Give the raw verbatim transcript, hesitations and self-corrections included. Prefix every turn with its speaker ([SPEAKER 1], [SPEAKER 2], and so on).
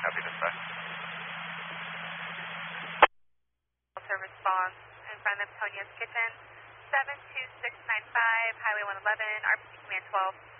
[SPEAKER 1] Copy this side.
[SPEAKER 2] Service response in front of Tonia's Kitchen, seven two six nine five, Highway one eleven, R P C Command twelve.